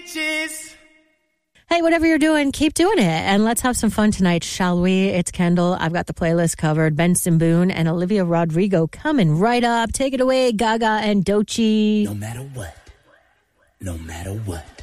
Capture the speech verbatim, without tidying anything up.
beaches. Hey, whatever you're doing, keep doing it. And let's have some fun tonight, shall we? It's Kendall. I've got the playlist covered. Benson Boone and Olivia Rodrigo coming right up. Take it away, Gaga and Doechii. No matter what. No matter what.